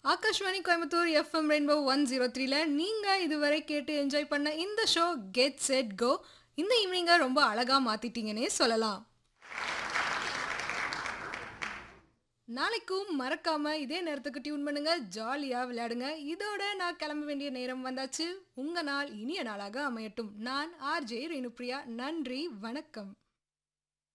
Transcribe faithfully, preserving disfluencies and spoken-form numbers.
Akashvani Coimbatore FM rainbow one zero த்ரீல நீங்க இதுவரை கேட்டு என்ஜாய் பண்ண இந்த ஷோ கெட் செட் கோ இந்த ஈவினிங்கை ரொம்ப அழகா மாத்திட்டீங்கன்னே சொல்லலாம். நாளைக்கும் மறக்காம இதே நேரத்துக்கு டியூன் பண்ணுங்க, ஜாலியா விளையாடுங்க. இதோட நான் கிளம்ப வேண்டிய நேரம் வந்தாச்சு. உங்க நாள் இனிய நாளாக அமையட்டும். நான் ஆர்ஜே ரேணுப்ரியா. நன்றி, வணக்கம்.